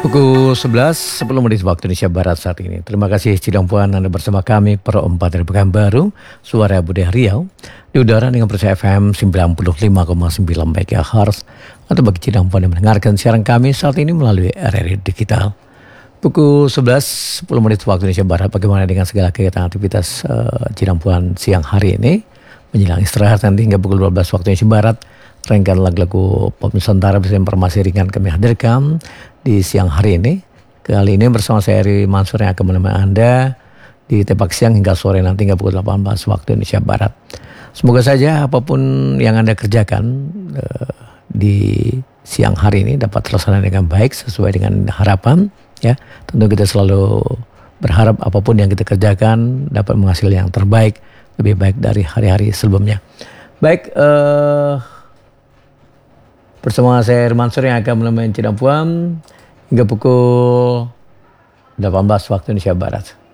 Pukul 11, 10 menit waktu Indonesia Barat saat ini. Terima kasih Cidang Puan Anda bersama kami per 4 dari Pekanbaru, Suara Budaya Riau, di udara dengan percaya FM 95,9 MHz, atau bagi Cidang Puan yang mendengarkan siaran kami saat ini melalui RRI Digital. Pukul 11, 10 menit waktu Indonesia Barat, bagaimana dengan segala kegiatan aktivitas Cidang Puan siang hari ini, menjelang istirahat nanti hingga pukul 12 waktu Indonesia Barat. Rangkaian lagu-lagu pop Nusantara bersama informasi ringan kami hadirkan di siang hari ini. Kali ini bersama saya Eri Mansur yang akan menemani Anda di Tepak Siang hingga sore nanti hingga pukul 18 waktu Indonesia Barat. Semoga saja apapun yang Anda kerjakan di siang hari ini dapat terlaksana dengan baik sesuai dengan harapan. Ya, tentu kita selalu berharap apapun yang kita kerjakan dapat menghasilkan yang terbaik, lebih baik dari hari-hari sebelumnya. Baik, bersama saya Eri Mansur yang akan menemani Cidang Puan hingga pukul 18 waktu Indonesia Barat.